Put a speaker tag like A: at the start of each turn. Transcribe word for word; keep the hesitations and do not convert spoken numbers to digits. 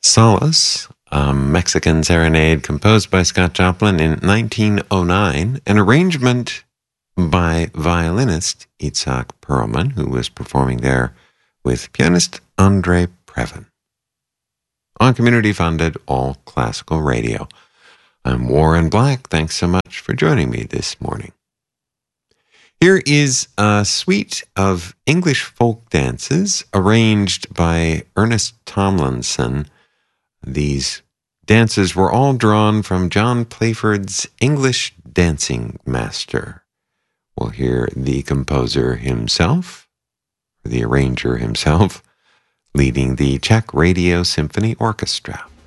A: Solace, a Mexican serenade composed by Scott Joplin in nineteen oh nine, an arrangement by violinist Itzhak Perlman, who was performing there with pianist Andre Previn. On community-funded all classical radio. I'm Warren Black. Thanks so much for joining me this morning. Here is a suite of English folk dances arranged by Ernest Tomlinson. These dances were all drawn from John Playford's English Dancing Master. We'll hear the composer himself, or the arranger himself, leading the Czech Radio Symphony Orchestra.